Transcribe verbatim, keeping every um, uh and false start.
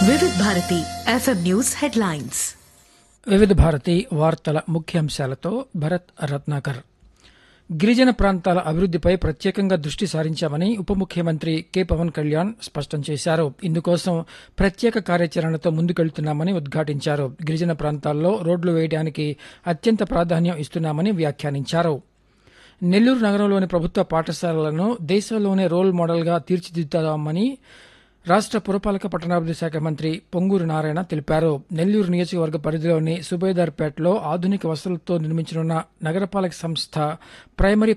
వివిధ Bharati FM news headlines. వివిధ భారతి వార్తల ముఖ్యాంశాలతో భరత్ రత్నాకర్. గిరిజన ప్రాంతాల అభివృద్దిపై ప్రత్యేకంగా దృష్టి సారించామని ఉప ముఖ్యమంత్రి కె పవన్ కళ్యాణ్ స్పష్టం చేశారు. ఇందుకోసం ప్రత్యేక కార్యాచరణతో ముందుకెళ్తున్నామని ఉద్ఘాటించారు. గిరిజన ప్రాంతాల్లో రోడ్లు వేయడానికి అత్యంత ప్రాధాన్యం ఇస్తున్నామని వ్యాఖ్యానించారు. నెల్లూరు నగరంలోని ప్రభుత్వ పాఠశాలలను దేశంలోనే రోల్ మోడల్గా తీర్చిదిద్దామని రాష్ట్ర పురపాలక పట్టణాభివృద్ధి శాఖ మంత్రి పొంగూరు నారాయణ తెలిపారు. నెల్లూరు నియోజకవర్గ పరిధిలోని సుబేదార్పేటలో ఆధునిక వసతులతో నిర్మించనున్న నగరపాలక సంస్థ ప్రైమరీ